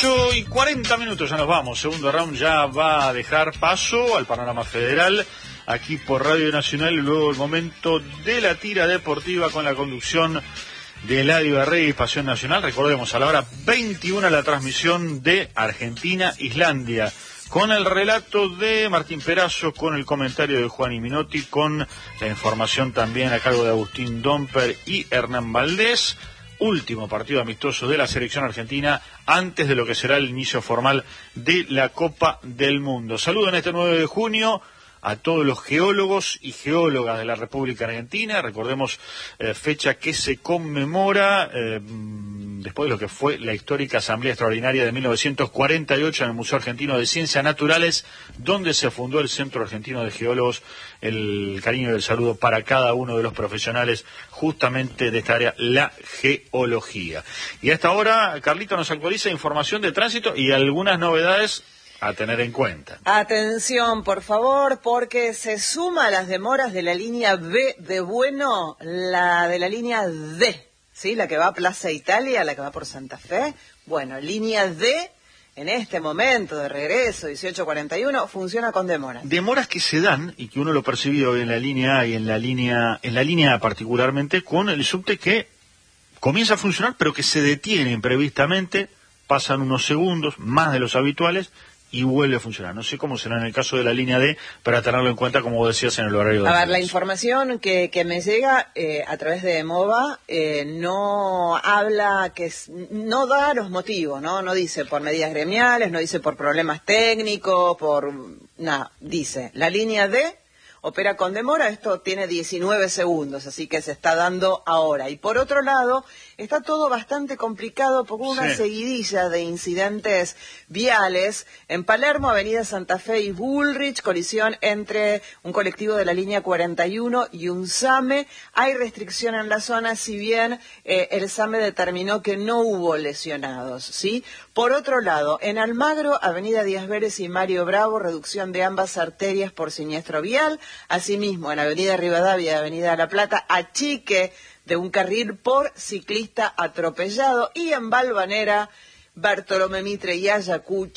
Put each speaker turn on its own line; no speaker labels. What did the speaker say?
8:40, ya nos vamos. Segundo round ya va a dejar paso al panorama federal aquí por Radio Nacional, y luego el momento de la tira deportiva con la conducción de Eladio Reyes, Pasión Nacional. Recordemos, a la hora 21 la transmisión de Argentina-Islandia, con el relato de Martín Perazo, con el comentario de Juan Minotti, con la información también a cargo de Agustín Domper y Hernán Valdés. Último partido amistoso de la selección argentina antes de lo que será el inicio formal de la Copa del Mundo. Saludo en este 9 de junio a todos los geólogos y geólogas de la República Argentina. Recordemos, fecha que se conmemora después de lo que fue la histórica Asamblea Extraordinaria de 1948 en el Museo Argentino de Ciencias Naturales, donde se fundó el Centro Argentino de Geólogos. El cariño y el saludo para cada uno de los profesionales justamente de esta área, la geología. Y a esta hora, Carlito nos actualiza información de tránsito y algunas novedades a tener en cuenta.
Atención, por favor, porque se suma a las demoras de la línea B de Bueno, la de la línea D, ¿sí? La que va a Plaza Italia, la que va por Santa Fe. Bueno, línea D, en este momento de regreso, 18:41, funciona con demoras.
Demoras que se dan, y que uno lo percibió en la línea A y en la línea particularmente, con el subte que comienza a funcionar, pero que se detiene imprevistamente, pasan unos segundos, más de los habituales, y vuelve a funcionar. No sé cómo será en el caso de la línea D, para tenerlo en cuenta, como decías, en el horario de...
A ver, la información que me llega a través de EMOVA no habla, no da los motivos, ¿no? No dice por medidas gremiales, no dice por problemas técnicos, por nada. Dice, la línea D opera con demora, esto tiene 19 segundos, así que se está dando ahora. Y por otro lado, está todo bastante complicado por una seguidilla de incidentes viales. En Palermo, Avenida Santa Fe y Bullrich, colisión entre un colectivo de la línea 41 y un SAME. Hay restricción en la zona, si bien el SAME determinó que no hubo lesionados, ¿sí? Por otro lado, en Almagro, Avenida Díaz Vélez y Mario Bravo, reducción de ambas arterias por siniestro vial. Asimismo, en Avenida Rivadavia y Avenida La Plata, achique de un carril por ciclista atropellado. Y en Balvanera, Bartolomé Mitre y Ayacucho,